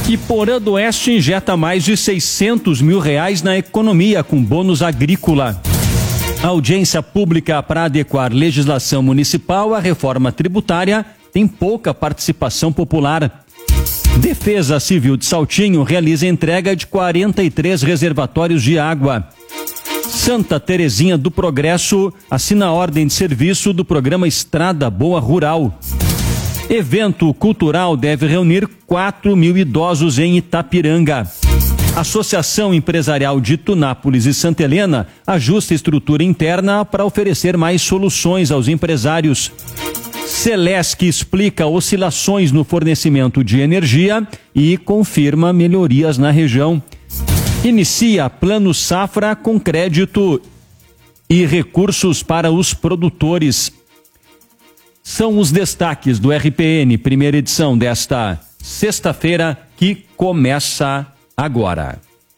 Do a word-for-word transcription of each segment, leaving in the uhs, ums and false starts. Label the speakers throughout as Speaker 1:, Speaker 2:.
Speaker 1: Iporã do Oeste injeta mais de seiscentos mil reais na economia com bônus agrícola. A audiência pública para adequar legislação municipal à reforma tributária tem pouca participação popular. Defesa Civil de Saltinho realiza entrega de quarenta e três reservatórios de água. Santa Terezinha do Progresso assina a ordem de serviço do programa Estrada Boa Rural. Evento cultural deve reunir quatro mil idosos em Itapiranga. Associação Empresarial de Tunápolis e Santa Helena ajusta a estrutura interna para oferecer mais soluções aos empresários. Celesc explica oscilações no fornecimento de energia e confirma melhorias na região. Inicia Plano Safra com crédito e recursos para os produtores. São os destaques do R P N, primeira edição desta sexta-feira, que começa agora.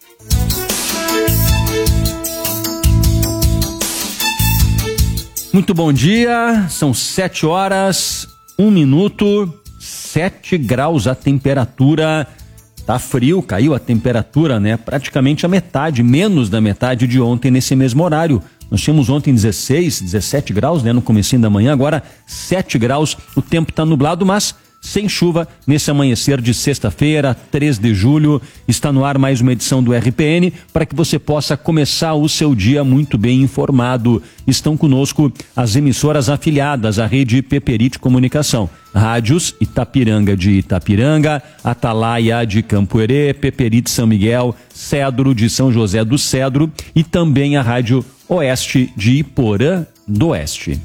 Speaker 1: Muito bom dia, são sete horas, um minuto, sete graus a temperatura. Tá frio, caiu a temperatura, né? Praticamente a metade, menos da metade de ontem nesse mesmo horário. Nós tínhamos ontem dezesseis, dezessete graus, né? No comecinho da manhã, agora sete graus. O tempo tá nublado, mas sem chuva nesse amanhecer de sexta-feira, três de julho. Está no ar mais uma edição do R P N para que você possa começar o seu dia muito bem informado. Estão conosco as emissoras afiliadas à rede Peperite Comunicação. Rádios Itapiranga de Itapiranga, Atalaia de Campo Herê, Peperite São Miguel, Cedro de São José do Cedro e também a Rádio Oeste de Iporã do Oeste.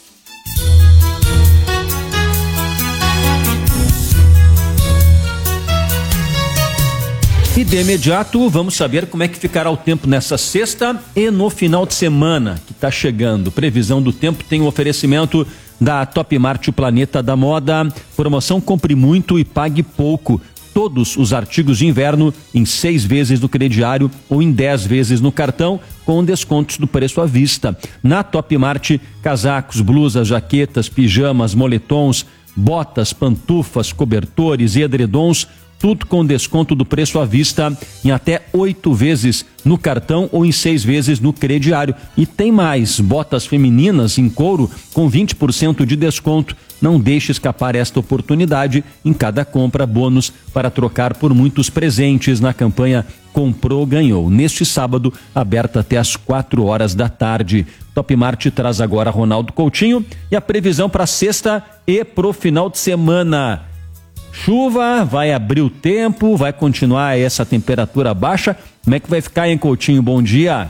Speaker 1: E de imediato vamos saber como é que ficará o tempo nessa sexta e no final de semana que está chegando. Previsão do tempo tem o um oferecimento da Top Mart Planeta da Moda. Promoção Compre Muito e Pague Pouco. Todos os artigos de inverno em seis vezes no crediário ou em dez vezes no cartão, com descontos do preço à vista. Na Top Mart, casacos, blusas, jaquetas, pijamas, moletons, botas, pantufas, cobertores e edredons, tudo com desconto do preço à vista em até oito vezes no cartão ou em seis vezes no crediário. E tem mais, botas femininas em couro com vinte por cento de desconto. Não deixe escapar esta oportunidade. Em cada compra, bônus para trocar por muitos presentes na campanha Comprou, Ganhou. Neste sábado, aberta até às quatro horas da tarde. Top Mart traz agora Ronaldo Coutinho e a previsão para sexta e pro final de semana. Chuva, vai abrir o tempo, vai continuar essa temperatura baixa. Como é que vai ficar, hein, Coutinho? Bom dia.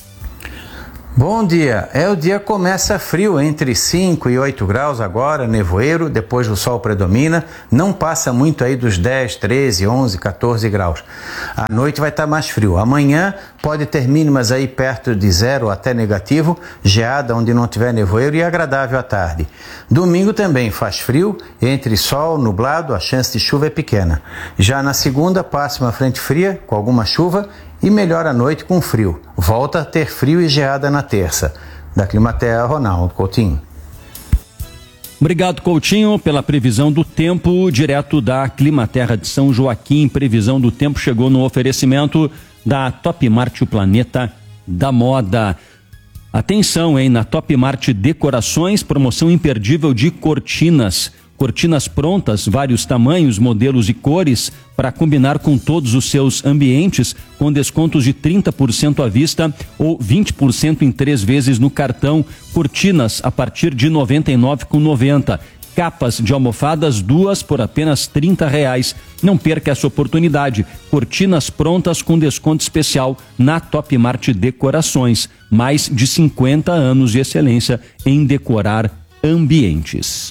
Speaker 2: Bom dia. É, o dia começa frio, entre cinco e oito graus agora, nevoeiro, depois o sol predomina, não passa muito aí dos dez, treze, onze, quatorze graus. À noite vai estar mais frio. Amanhã pode ter mínimas aí perto de zero até negativo, geada onde não tiver nevoeiro e agradável à tarde. Domingo também faz frio, entre sol, nublado, a chance de chuva é pequena. Já na segunda passa uma frente fria com alguma chuva e melhora a noite com frio. Volta a ter frio e geada na terça. Da Climaterra, Ronaldo Coutinho.
Speaker 1: Obrigado, Coutinho, pela previsão do tempo, direto da Climaterra de São Joaquim. Previsão do tempo chegou no oferecimento da Top Mart, o Planeta da Moda. Atenção, hein? Na Top Mart Decorações, promoção imperdível de cortinas. Cortinas prontas, vários tamanhos, modelos e cores, para combinar com todos os seus ambientes, com descontos de trinta por cento à vista ou vinte por cento em três vezes no cartão. Cortinas a partir de noventa e nove reais e noventa centavos. Capas de almofadas, duas por apenas trinta reais. Não perca essa oportunidade. Cortinas prontas com desconto especial na Top Mart Decorações. Mais de cinquenta anos de excelência em decorar ambientes.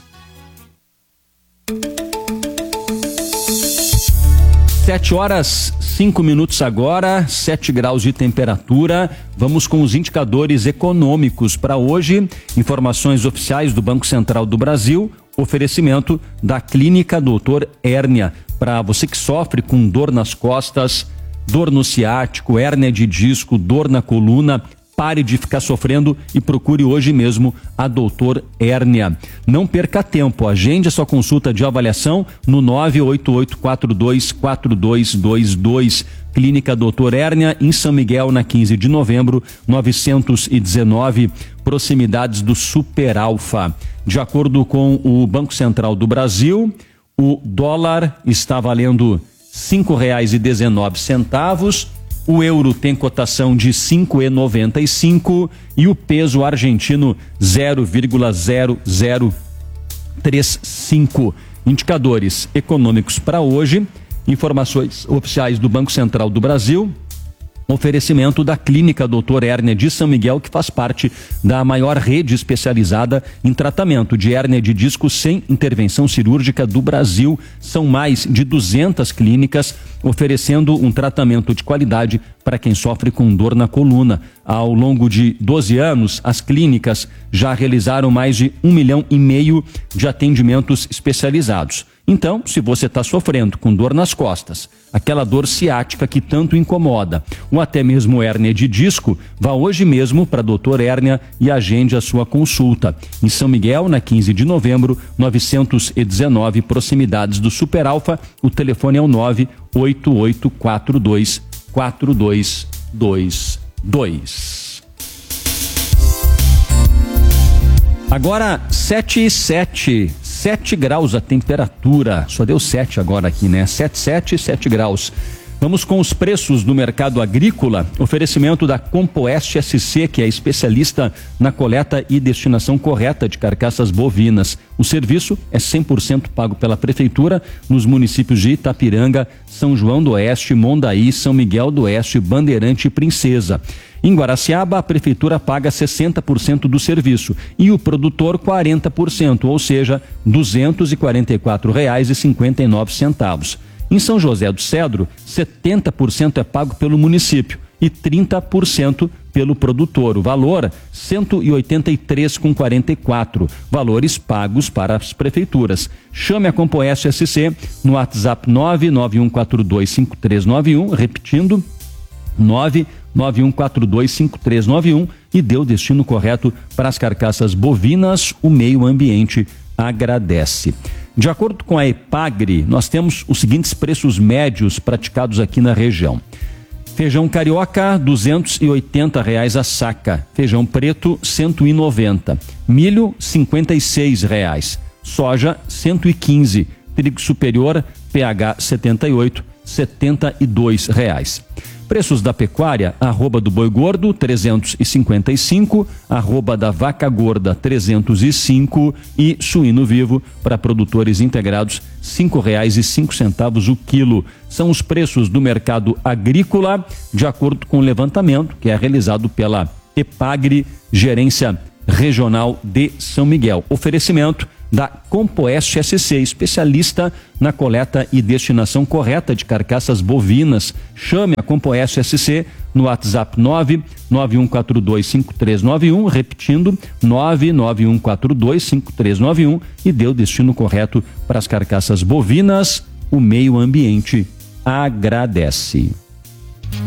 Speaker 1: Sete horas, cinco minutos agora, sete graus de temperatura. Vamos com os indicadores econômicos para hoje. Informações oficiais do Banco Central do Brasil. Oferecimento da Clínica doutor Hérnia. Para você que sofre com dor nas costas, dor no ciático, hérnia de disco, dor na coluna, Pare de ficar sofrendo e procure hoje mesmo a doutor Hérnia. Não perca tempo, agende a sua consulta de avaliação no nove oito oito quatro dois quatro dois dois dois. Clínica doutor Hérnia, em São Miguel, na quinze de novembro, novecentos e dezenove, proximidades do Super Alfa. De acordo com o Banco Central do Brasil, o dólar está valendo cinco reais e dezenove centavos. O euro tem cotação de cinco reais e noventa e cinco e o peso argentino zero vírgula zero zero três cinco. Indicadores econômicos para hoje, informações oficiais do Banco Central do Brasil, oferecimento da Clínica doutor Hérnia de São Miguel, que faz parte da maior rede especializada em tratamento de hérnia de disco sem intervenção cirúrgica do Brasil. São mais de duzentas clínicas oferecendo um tratamento de qualidade para quem sofre com dor na coluna. Ao longo de doze anos, as clínicas já realizaram mais de um milhão e meio de atendimentos especializados. Então, se você está sofrendo com dor nas costas, aquela dor ciática que tanto incomoda, ou até mesmo hérnia de disco, vá hoje mesmo para doutor Hérnia e agende a sua consulta. Em São Miguel, na quinze de novembro, novecentos e dezenove, proximidades do Super Alfa. O telefone é o nove oito oito quatro dois quatro dois dois dois. Agora, sete e sete. sete graus a temperatura, só deu sete agora aqui, né? sete, sete, sete graus. Vamos com os preços do mercado agrícola. Oferecimento da Compoeste S C, que é especialista na coleta e destinação correta de carcaças bovinas. O serviço é cem por cento pago pela Prefeitura nos municípios de Itapiranga, São João do Oeste, Mondaí, São Miguel do Oeste, Bandeirante e Princesa. Em Guaraciaba, a Prefeitura paga sessenta por cento do serviço e o produtor quarenta por cento, ou seja, duzentos e quarenta e quatro reais e cinquenta e nove centavos. Em São José do Cedro, setenta por cento é pago pelo município e trinta por cento pelo produtor. O valor, cento e oitenta e três reais e quarenta e quatro centavos. Valores pagos para as prefeituras. Chame a Compoeste S C no WhatsApp nove nove um quatro dois cinco três nove um, repetindo, nove nove um quatro dois cinco três nove um, e dê o destino correto para as carcaças bovinas. O meio ambiente agradece. De acordo com a Epagre, nós temos os seguintes preços médios praticados aqui na região. Feijão carioca, duzentos e oitenta reais a saca. Feijão preto, cento e noventa. Milho, cinquenta e seis reais. Soja, cento e quinze. Trigo superior, P H setenta e oito, setenta e dois reais. Preços da pecuária: arroba do boi gordo trezentos e cinquenta e cinco, arroba da vaca gorda trezentos e cinco e suíno vivo para produtores integrados cinco reais e cinco centavos o quilo. São os preços do mercado agrícola de acordo com o levantamento que é realizado pela Epagre, Gerência Regional de São Miguel. Oferecimento da Compoeste S C, especialista na coleta e destinação correta de carcaças bovinas. Chame a Compoeste S C no WhatsApp nove nove um quatro dois cinco três nove um, repetindo, nove nove um quatro dois cinco três nove um, e dê o destino correto para as carcaças bovinas. O meio ambiente agradece.